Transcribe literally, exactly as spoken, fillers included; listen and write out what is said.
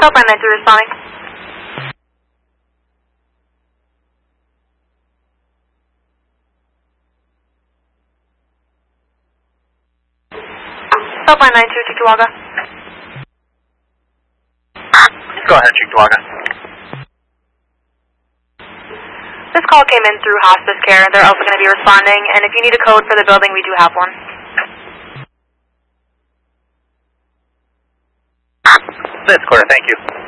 Southline nine two responding. Southline nine two, Cheektowaga. Go ahead, Cheektowaga. This call came in through hospice care. They're also going to be responding, and if you need a code for the building, we do have one. This quarter, thank you.